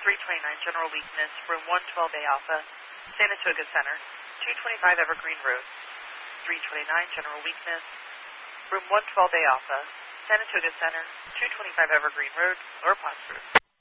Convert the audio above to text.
329 General Weakness, room 112A Alpha, Sanatoga Center, 225 Evergreen Road. 329 General Weakness, room 112A Alpha, Sanatoga Center, 225 Evergreen Road, Lower Plattsburgh.